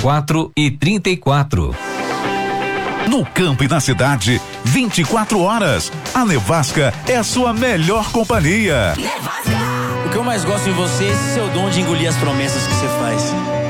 34 e 34. No campo e na cidade, 24 horas. A Nevasca é a sua melhor companhia. O que eu mais gosto em você é esse seu dom de engolir as promessas que você faz.